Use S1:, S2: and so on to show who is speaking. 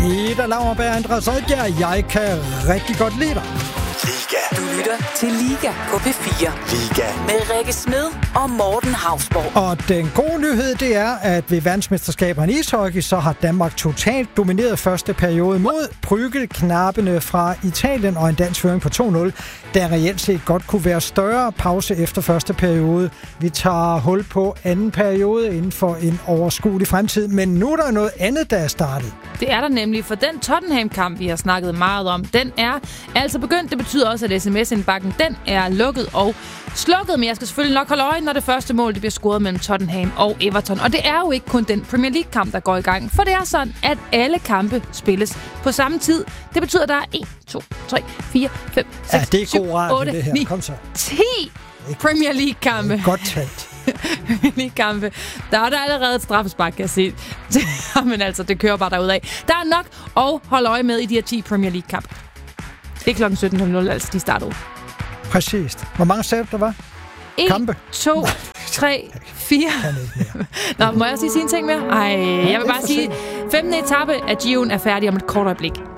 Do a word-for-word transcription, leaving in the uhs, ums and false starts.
S1: Peter Lauerberg og Andreas Oddbjerg. Jeg kan rigtig godt lide dig.
S2: Liga. Du lytter til Liga på P fire.
S3: Liga.
S2: Med Rikke Smed og Morten Hausborg.
S1: Og den gode nyhed, det er, at ved verdensmesterskaberne i ishockey, så har Danmark totalt domineret første periode mod Brygge-knappene fra Italien og en dansk føring på to nul, der reelt set godt kunne være større pause efter første periode. Vi tager hul på anden periode inden for en overskuelig fremtid, men nu er der noget andet, der er startet.
S4: Det er der nemlig, for den Tottenham-kamp, vi har snakket meget om, den er altså begyndt. Det betyder også, at sms-indbakken, den er lukket og slukket, men jeg skal selvfølgelig nok holde øje, når det første mål det bliver scoret mellem Tottenham og Everton. Og det er jo ikke kun den Premier League-kamp, der går i gang, for det er sådan, at alle kampe spilles på samme tid. Det betyder, at der er en, to, tre, fire, fem, seks,
S1: ja, det er
S4: syv,
S1: god radio,
S4: otte,
S1: det her.
S4: ni,
S1: Kom så.
S4: ti Premier League-kampe.
S1: Godt talt.
S4: Kampe. Der er der allerede et straffespark, kan jeg se. Men altså, det kører bare derudad. Der er nok at holde øje med i de her ti Premier League-kampe. Det er klokken sytten nul nul, altså de startede.
S1: Præcis. Hvor mange sagde der var?
S4: en,
S1: Kampe?
S4: to, tre, fire. Nå, må jeg også lige sige en ting mere? Ej, jeg vil bare sige, femtende etape af Giroen er færdig om et kort øjeblik.